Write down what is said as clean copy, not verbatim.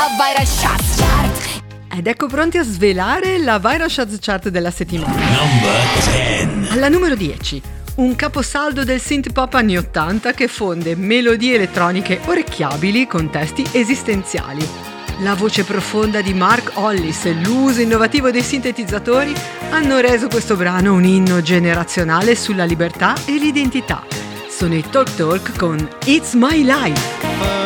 a Viral Charts Chart. Ed ecco pronti a svelare la Viral Charts Chart della settimana. Number 10. Alla numero 10, un caposaldo del synth pop anni 80 che fonde melodie elettroniche orecchiabili con testi esistenziali. La voce profonda di Mark Hollis e l'uso innovativo dei sintetizzatori hanno reso questo brano un inno generazionale sulla libertà e l'identità. Sono i Talk Talk con It's My Life.